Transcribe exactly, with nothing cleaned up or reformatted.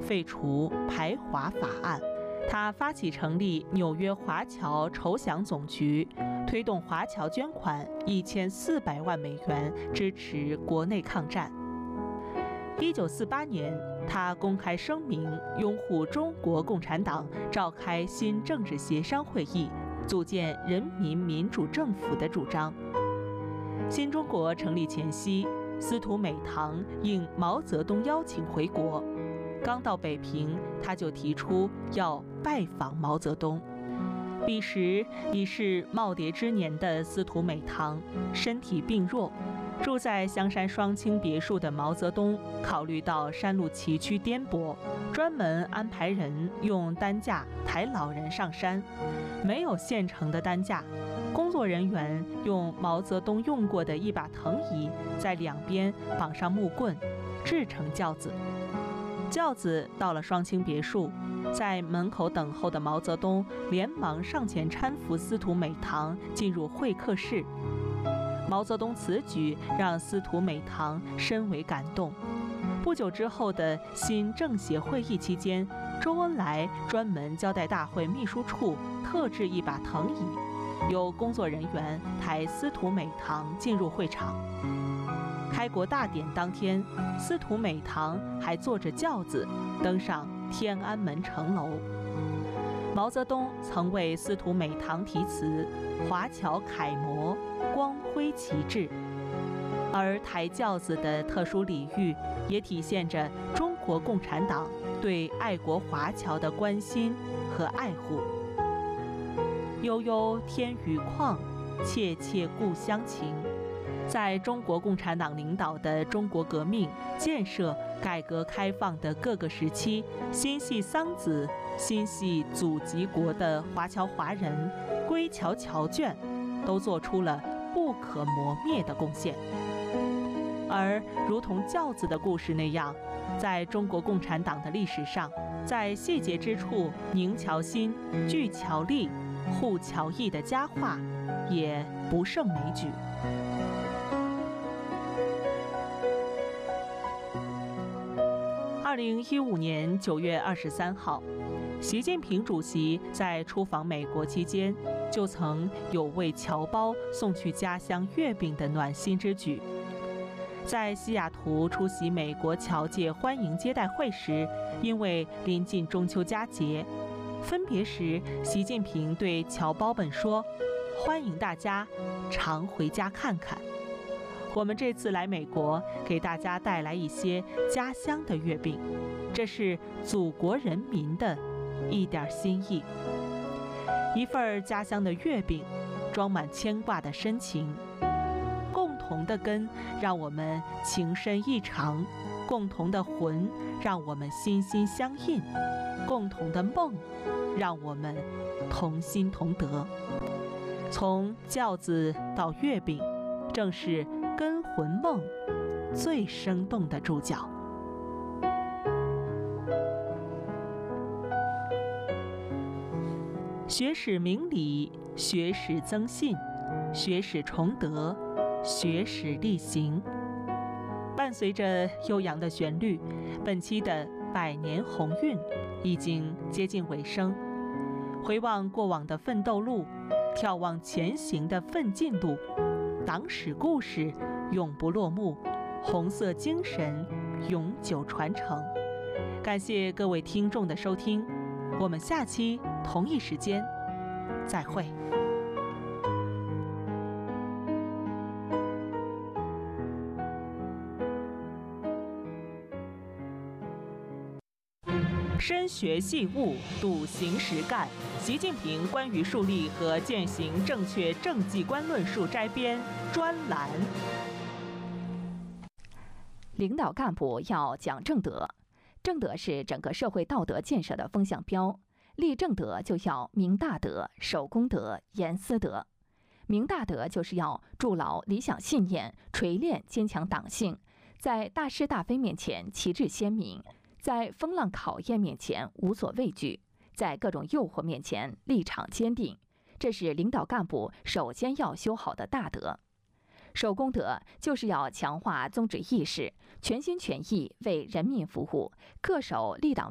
废除排华法案。他发起成立纽约华侨筹饷总局，推动华侨捐款一千四百万美元，支持国内抗战。一九四八年，他公开声明拥护中国共产党召开新政治协商会议，组建人民民主政府的主张。新中国成立前夕，司徒美堂应毛泽东邀请回国，刚到北平，他就提出要拜访毛泽东。彼时已是耄耋之年的司徒美堂身体病弱，住在香山双清别墅的毛泽东考虑到山路崎岖颠簸，专门安排人用担架抬老人上山。没有现成的担架，工作人员用毛泽东用过的一把藤椅，在两边绑上木棍，制成轿子。轿子到了双清别墅，在门口等候的毛泽东连忙上前搀扶司徒美堂进入会客室。毛泽东此举让司徒美堂深为感动。不久之后的新政协会议期间，周恩来专门交代大会秘书处特制一把藤椅，由工作人员抬司徒美堂进入会场。开国大典当天，司徒美堂还坐着轿子登上天安门城楼。毛泽东曾为司徒美堂题词“华侨楷模，光辉旗帜”，而抬轿子的特殊礼遇，也体现着中国共产党对爱国华侨的关心和爱护。悠悠天宇旷，切切故乡情。在中国共产党领导的中国革命、建设、改革开放的各个时期，心系桑梓、心系祖籍国的华侨华人、归侨侨眷，都做出了不可磨灭的贡献。而如同轿子的故事那样，在中国共产党的历史上，在细节之处凝侨心、聚侨力、护侨义的佳话，也不胜枚举。二零一五年九月二十三号，习近平主席在出访美国期间，就曾有为侨胞送去家乡月饼的暖心之举。在西雅图出席美国侨界欢迎接待会时，因为临近中秋佳节，分别时，习近平对侨胞们说：“欢迎大家常回家看看。我们这次来美国，给大家带来一些家乡的月饼，这是祖国人民的一点心意。一份家乡的月饼，装满牵挂的深情。共同的根，让我们情深意长；共同的魂，让我们心心相印；共同的梦，让我们同心同德。从轿子到月饼，正是根魂梦最生动的注脚。学史明理，学史增信，学史崇德，学史力行。伴随着悠扬的旋律，本期的百年鸿运已经接近尾声。回望过往的奋斗路，眺望前行的奋进路，党史故事永不落幕，红色精神永久传承。感谢各位听众的收听，我们下期同一时间再会。深学细悟，笃行实干。习近平关于树立和践行正确政绩观论述摘编专栏。 领导干部要讲正德，正德是整个社会道德建设的风向标。立正德就要明大德、守公德、严私德。明大德就是要筑牢理想信念，锤炼坚强党性，在大是大非面前旗帜鲜明，在风浪考验面前无所畏惧，在各种诱惑面前立场坚定。这是领导干部首先要修好的大德。守公德就是要强化宗旨意识，全心全意为人民服务，恪守立党